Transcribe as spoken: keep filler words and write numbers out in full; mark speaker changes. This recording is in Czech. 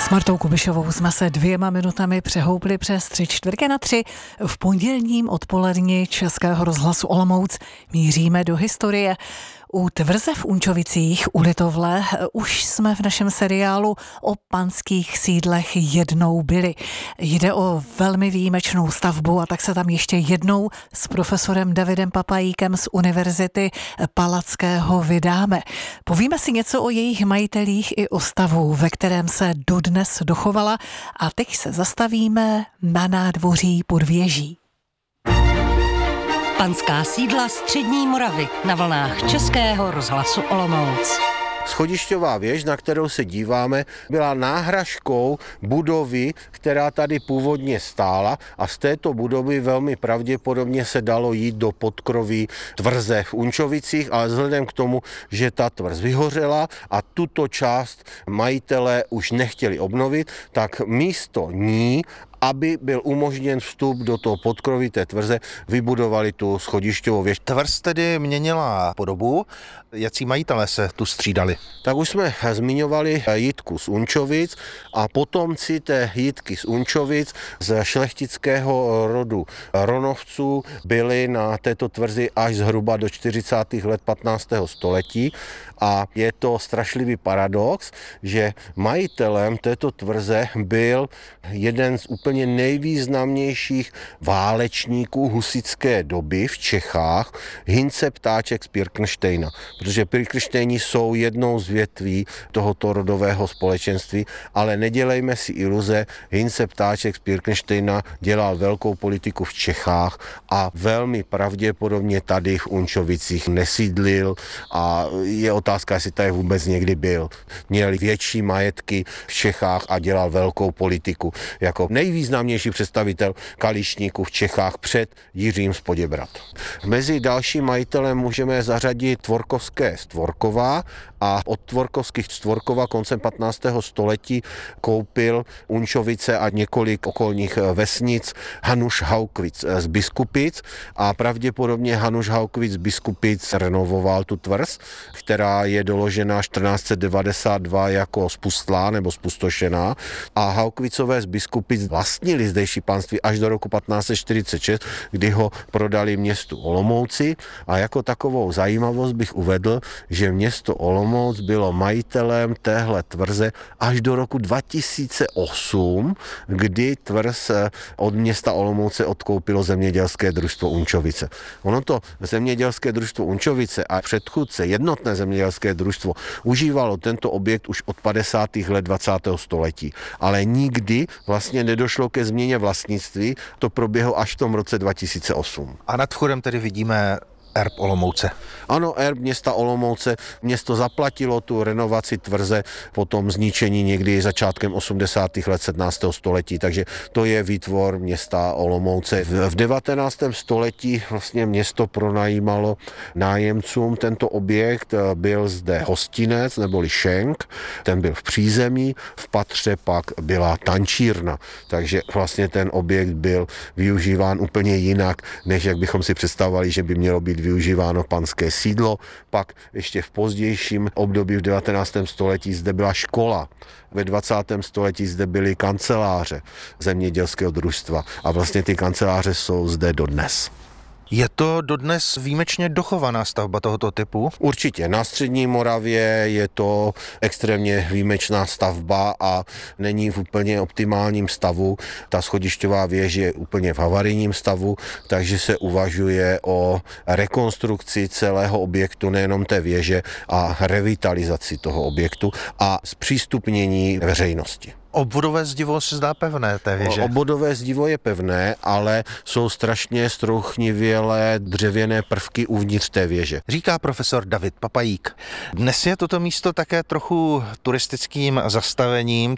Speaker 1: S Martou Kubišovou jsme se dvěma minutami přehoupli přes tři čtvrtě na tři. V pondělním odpoledni Českého rozhlasu Olomouc míříme do historie. U tvrze v Unčovicích u Litovle už jsme v našem seriálu o panských sídlech jednou byli. Jde o velmi výjimečnou stavbu a tak se tam ještě jednou s profesorem Davidem Papajíkem z Univerzity Palackého vydáme. Povíme si něco o jejich majitelích i o stavu, ve kterém se dodnes dochovala, a teď se zastavíme na nádvoří pod věží.
Speaker 2: Panská sídla střední Moravy na vlnách Českého rozhlasu Olomouc.
Speaker 3: Schodišťová věž, na kterou se díváme, byla náhražkou budovy, která tady původně stála, a z této budovy velmi pravděpodobně se dalo jít do podkroví tvrze v Unčovicích, ale vzhledem k tomu, že ta tvrz vyhořela a tuto část majitelé už nechtěli obnovit, tak místo ní, aby byl umožněn vstup do toho podkroví té tvrze, vybudovali tu schodišťovou věž.
Speaker 4: Tvrz tedy měnila podobu. Jací majitelé se tu střídali?
Speaker 3: Tak už jsme zmiňovali Jitku z Unčovic a potomci té Jitky z Unčovic z šlechtického rodu Ronovců byli na této tvrzi až zhruba do čtyřicátých let patnáctého století. A je to strašlivý paradox, že majitelem této tvrze byl jeden z úplně nejvýznamnějších válečníků husitské doby v Čechách, Hynce Ptáček z Pirkensteina, protože Pirkensteini jsou jednou z větví tohoto rodového společenství, ale nedělejme si iluze, Hynce Ptáček z Pirkensteina dělal velkou politiku v Čechách a velmi pravděpodobně tady v Unčovicích nesídlil a je otázka, jestli tady vůbec někdy byl. Měl větší majetky v Čechách a dělal velkou politiku jako nejvýznamnější představitel kališníků v Čechách před Jiřím z Poděbrad. Mezi další majitele můžeme zařadit Tvorkovské z Tvorkova a od Tvorkovských z Tvorkova koncem patnáctého století koupil Unčovice a několik okolních vesnic Hanuš Haukvic z Biskupic a pravděpodobně Hanuš Haukvic z Biskupic renovoval tu tvrz, která je doložena čtrnáct set devadesát dva jako spustlá nebo spustošená, a Haukvicové z Biskupic vlastnili zdejší panství až do roku patnáct set čtyřicet šest, kdy ho prodali městu Olomouci, a jako takovou zajímavost bych uvedl, že město Olomouc bylo majitelem téhle tvrze až do roku dva tisíce osm, kdy tvrz od města Olomouce odkoupilo zemědělské družstvo Unčovice. Ono to zemědělské družstvo Unčovice a předchůdce jednotné zemědělské družstvo užívalo tento objekt už od padesátých let dvacátého století, ale nikdy vlastně nedošlo ke změně vlastnictví, to proběhlo až v tom roce dva tisíce osm.
Speaker 4: A nad vchodem tedy vidíme erb Olomouce.
Speaker 3: Ano, erb města Olomouce. Město zaplatilo tu renovaci tvrze po tom zničení někdy začátkem osmdesátých let sedmnáctého století, takže to je výtvor města Olomouce. V devatenáctém století vlastně město pronajímalo nájemcům tento objekt. Byl zde hostinec neboli šenk, ten byl v přízemí, v patře pak byla tančírna, takže vlastně ten objekt byl využíván úplně jinak, než jak bychom si představovali, že by mělo být využíváno panské sídlo. Pak ještě v pozdějším období v devatenáctém století zde byla škola. Ve dvacátém století zde byly kanceláře zemědělského družstva a vlastně ty kanceláře jsou zde dodnes.
Speaker 4: Je to dodnes výjimečně dochovaná stavba tohoto typu?
Speaker 3: Určitě. Na střední Moravě je to extrémně výjimečná stavba a není v úplně optimálním stavu. Ta schodišťová věž je úplně v havarijním stavu, takže se uvažuje o rekonstrukci celého objektu, nejenom té věže, a revitalizaci toho objektu a zpřístupnění veřejnosti.
Speaker 4: Obvodové zdivo se zdá pevné té věže.
Speaker 3: Obvodové zdivo je pevné, ale jsou strašně strouchnivělé dřevěné prvky uvnitř té věže.
Speaker 4: Říká profesor David Papajík. Dnes je toto místo také trochu turistickým zastavením.